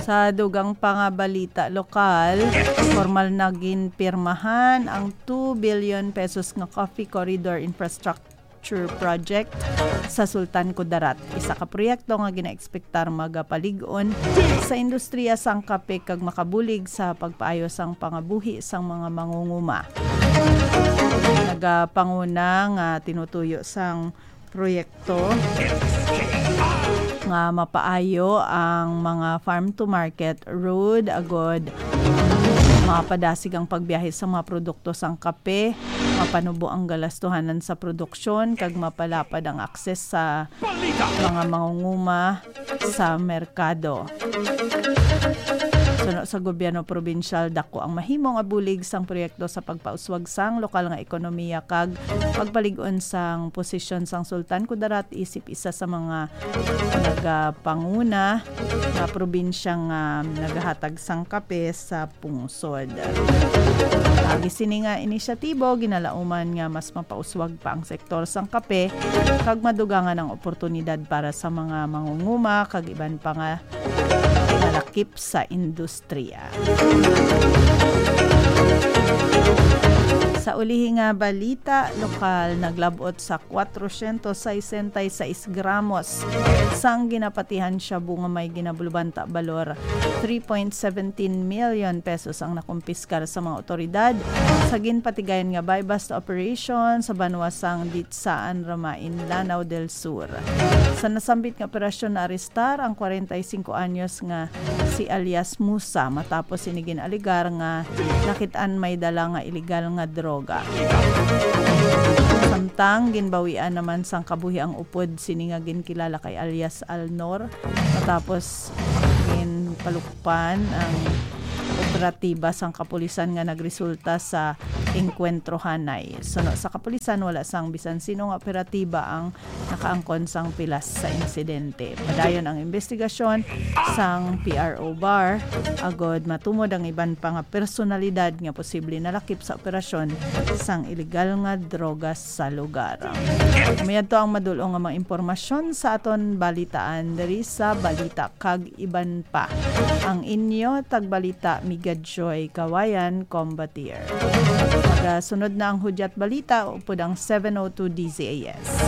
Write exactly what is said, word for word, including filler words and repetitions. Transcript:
Sa dugang pangabalita lokal, formal na ginpirmahan ang two billion pesos nga coffee corridor infrastructure project sa Sultan Kudarat. Isa ka proyekto nga ginaekspektar magapalig-on sa industriya sang kape kag makabulig sa pagpaayo sang pangabuhi sang mga mangunguma. Nagapanguna nga tinutuyo sang proyekto nga mapaayo ang mga farm to market road agod mapadasig ang pagbiyahe sa mga produkto sang kape, mapanubo ang galastuhanan sa produksyon kag mapalapad ang akses sa mga mangunguma sa merkado. Suno sa gobyerno probinsyal dako ang mahimong abulig sang proyekto sa pagpauswag sang lokal nga ekonomiya kag pagpalig-on sang posisyon sang Sultan Kudarat isip isa sa mga nagapanguna nga probinsya nga nagahatag sang kape sa pungsod. Agi sini nga inisyatibo ginalauman nga mas mapauswag pa ang sektor sang kape kag madugangan ang oportunidad para sa mga mangunguma kag iban pa nga malakip sa industriya. Sa ulihi nga balita lokal, naglabot sa four hundred sixty-six gramos sang ginapatihan siya bunga may ginabulbanta balor three point one seven million pesos ang nakumpiskar sa mga otoridad sa ginpatigayan nga buy-bust operation sa banwasang Ditsaan Ramain, Lanao del Sur. Sa nasambit nga operasyon na arestar ang forty-five anyos nga si alias Musa matapos sinigin aligar nga nakitaan may dala nga illegal nga droga. Samtang ginbawian naman sang kabuhi ang upod siningagin kilala kay alias Alnor matapos gin palukpan ang operatiba sang kapulisan nga nagresulta sa engkwentro hanay. Suno sa kapulisan wala sang bisan sino nga operatiba ang nakaangkon sang pilas sa insidente. Padayon ang investigasyon sang P R O bar agod matumod ang iban pa nga personalidad nga posible nalakip sa operasyon sang illegal nga drogas sa lugar. Mayadto ang madulong nga mga impormasyon sa aton balitaan diri sa Balita Kag Iban Pa. Ang inyo tagbalita Migad Joy Kawayan Combatier. Sunod na ang hudyat balita upod ang seven oh two D Z A S.